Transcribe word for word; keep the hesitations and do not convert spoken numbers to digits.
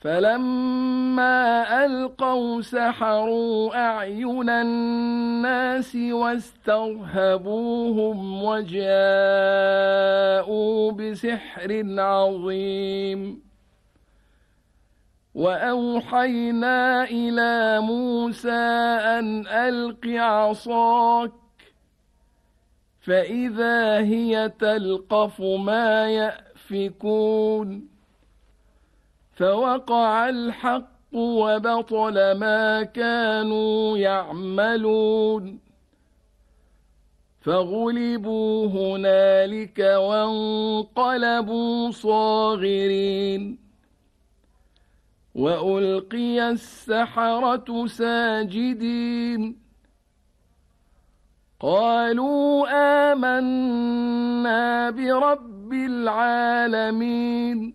فلما ألقوا سحروا أعين الناس واسترهبوهم وجاءوا بسحر عظيم وأوحينا إلى موسى أن ألق عصاك فإذا هي تلقف ما يأفكون فوقع الحق وبطل ما كانوا يعملون فغلبوا هنالك وانقلبوا صاغرين وألقي السحرة ساجدين قالوا آمنا برب العالمين